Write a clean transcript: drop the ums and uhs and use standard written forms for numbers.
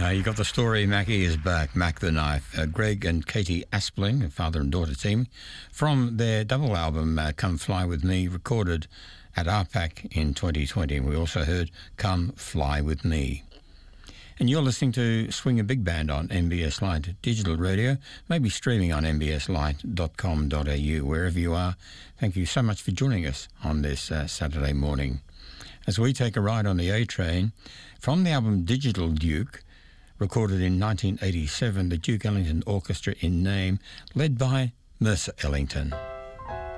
You got the story. Mackie is back. Mac the Knife. Greg and Katie Aspling, a father and daughter team, from their double album Come Fly With Me, recorded at RPAC in 2020. We also heard Come Fly With Me. And you're listening to Swinger Big Band on MBS Light Digital Radio, maybe streaming on mbslight.com.au. Wherever you are, thank you so much for joining us on this Saturday morning. As we take a ride on the A-Train, from the album Digital Duke, recorded in 1987, the Duke Ellington Orchestra in name, led by Mercer Ellington.